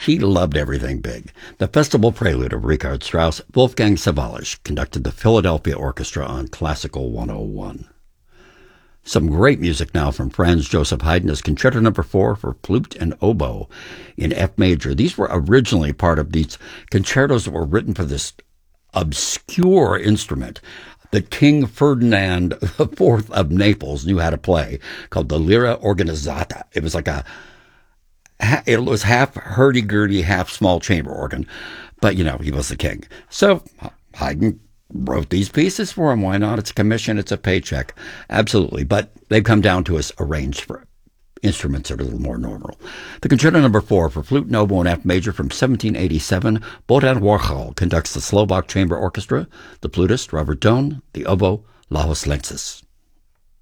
He loved everything big. The Festival Prelude of Richard Strauss, Wolfgang Sawallisch conducted the Philadelphia Orchestra on Classical 101. Some great music now from Franz Joseph Haydn's Concerto No. 4 for flute and oboe in F major. These were originally part of these concertos that were written for this obscure instrument that King Ferdinand IV of Naples knew how to play, called the Lira Organizzata. It was half hurdy-gurdy, half small chamber organ, but, he was the king. So Haydn wrote these pieces for him. Why not? It's a commission. It's a paycheck. Absolutely. But they've come down to us arranged for instruments that are a little more normal. The Concerto No. 4 for flute and oboe in F major from 1787. Bohdan Warhol conducts the Slovak Chamber Orchestra, the flutist Robert Dohn, the oboe Lajos Lentzis.